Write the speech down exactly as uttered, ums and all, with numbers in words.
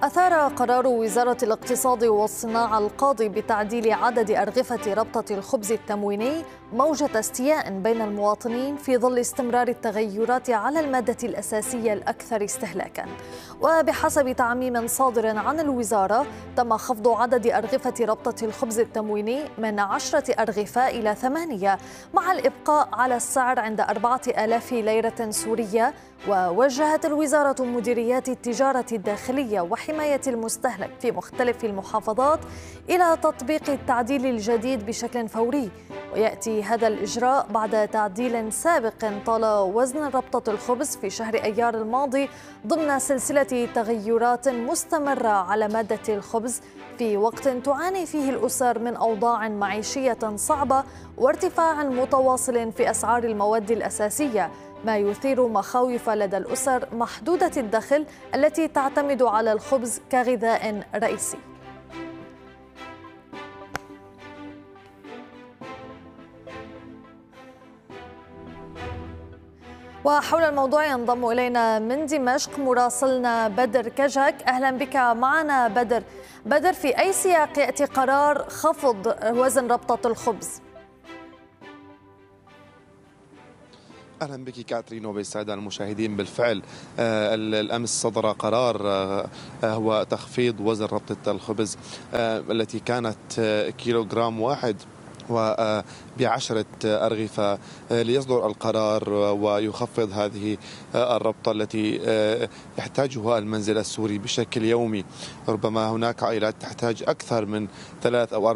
أثار قرار وزارة الاقتصاد والصناعة القاضي بتعديل عدد أرغفة ربطة الخبز التمويني موجة استياء بين المواطنين في ظل استمرار التغيرات على المادة الأساسية الأكثر استهلاكاً. وبحسب تعميم صادر عن الوزارة تم خفض عدد أرغفة ربطة الخبز التمويني من عشرة أرغفة إلى ثمانية، مع الإبقاء على السعر عند أربعة آلاف ليرة سورية. ووجهت الوزارة مديريات التجارة الداخلية وحماية المستهلك في مختلف المحافظات إلى تطبيق التعديل الجديد بشكل فوري. ويأتي هذا الإجراء بعد تعديل سابق طال وزن ربطة الخبز في شهر أيار الماضي ضمن سلسلة تغيرات مستمرة على مادة الخبز في وقت تعاني فيه الأسر من أوضاع معيشية صعبة وارتفاع متواصل في أسعار المواد الأساسية، ما يثير مخاوف لدى الأسر محدودة الدخل التي تعتمد على الخبز كغذاء رئيسي. وحول الموضوع ينضم إلينا من دمشق مراسلنا بدر كجك. أهلا بك معنا بدر. بدر، في أي سياق يأتي قرار خفض وزن ربطة الخبز؟ اهلا بك كاترين وبالساده المشاهدين. بالفعل آه الامس صدر قرار آه هو تخفيض وزن ربطه الخبز آه التي كانت آه كيلوغرام واحد وبعشرة أرغفة، ليصدر القرار ويخفض هذه الربطة التي يحتاجها المنزل السوري بشكل يومي. ربما هناك عائلات تحتاج أكثر من ثلاث أو